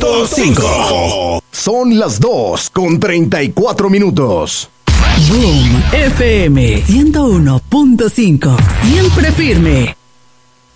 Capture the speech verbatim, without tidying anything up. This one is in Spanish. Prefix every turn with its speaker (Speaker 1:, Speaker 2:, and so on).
Speaker 1: punto cinco. Son las dos con treinta y cuatro minutos.
Speaker 2: Boom F M ciento uno punto cinco. Siempre firme.